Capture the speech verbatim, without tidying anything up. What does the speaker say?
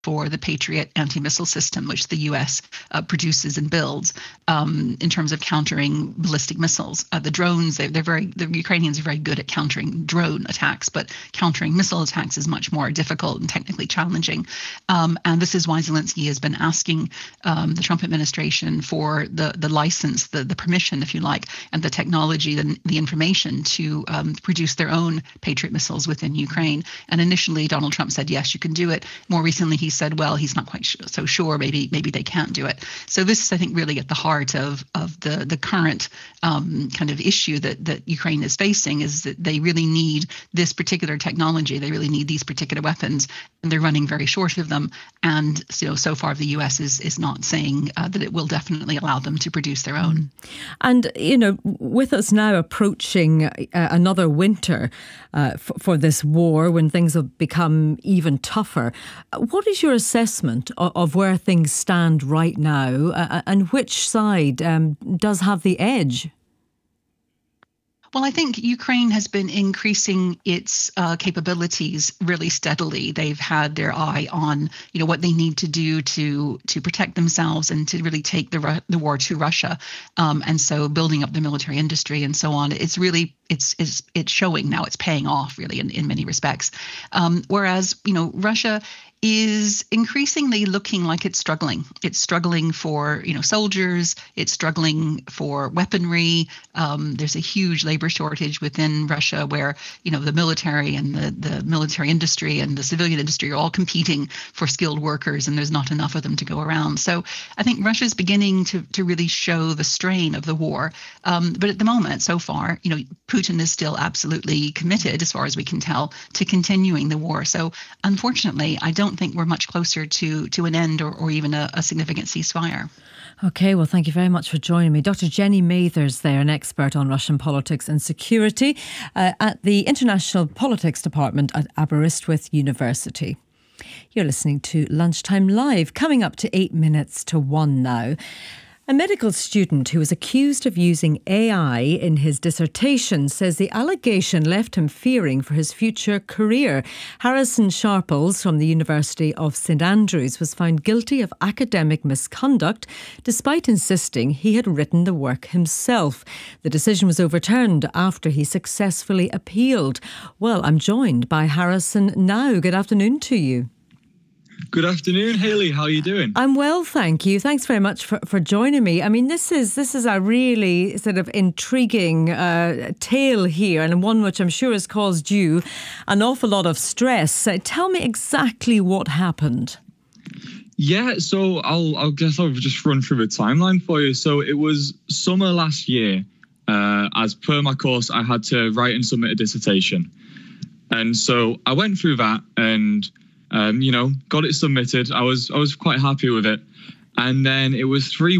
for the Patriot anti-missile system, which the U S uh, produces and builds um, in terms of countering ballistic missiles. Uh, the drones, they're, they're very, the Ukrainians are very good at countering drone attacks, but countering missile attacks is much more difficult and technically challenging. Um, and this is why Zelensky has been asking um, the Trump administration for the, the license, the, the permission, if you like, and the technology, the, the information to um, produce their own Patriot missiles within Ukraine. And initially, Donald Trump said, yes, you can do it. More recently, he said, well, he's not quite so sure. Maybe maybe they can't do it. So this is, I think, really at the heart of of the the current um, kind of issue that that Ukraine is facing, is that they really need this particular technology. They really need these particular weapons, and they're running very short of them. And so, you know, so far, the U S is is not saying uh, that it will definitely allow them to produce their own. And, you know, with us now approaching uh, another winter uh, f- for this war, when things have become even tougher, what is your assessment of, of where things stand right now, uh, and which side um, does have the edge? Well, I think Ukraine has been increasing its uh, capabilities really steadily. They've had their eye on, you know, what they need to do to to protect themselves and to really take the the war to Russia, um, and so building up the military industry and so on. It's really it's it's it's showing now. It's paying off really in, in many respects. Um, whereas, you know, Russia is increasingly looking like it's struggling. It's struggling for, you know, soldiers. It's struggling for weaponry. Um, there's a huge labor shortage within Russia where, you know, the military and the, the military industry and the civilian industry are all competing for skilled workers, and there's not enough of them to go around. So I think Russia's beginning to, to really show the strain of the war. Um, but at the moment, so far, you know, Putin is still absolutely committed, as far as we can tell, to continuing the war. So unfortunately, I don't think we're much closer to to an end or, or even a, a significant ceasefire. Okay, well, thank you very much for joining me. Doctor Jenny Mathers there, an expert on Russian politics and security uh, at the International Politics Department at Aberystwyth University. You're listening to Lunchtime Live, coming up to eight minutes to one now. A medical student who was accused of using A I in his dissertation says the allegation left him fearing for his future career. Harrison Sharples from the University of St Andrews was found guilty of academic misconduct despite insisting he had written the work himself. The decision was overturned after he successfully appealed. Well, I'm joined by Harrison now. Good afternoon to you. Good afternoon, Hayley. How are you doing? I'm well, thank you. Thanks very much for, for joining me. I mean, this is this is a really sort of intriguing uh, tale here, and one which I'm sure has caused you an awful lot of stress. Uh, tell me exactly what happened. Yeah, so I'll I'll guess I'll just run through the timeline for you. So it was summer last year. Uh, as per my course, I had to write and submit a dissertation, and so I went through that and. Um, you know, got it submitted. I was I was quite happy with it. And then it was three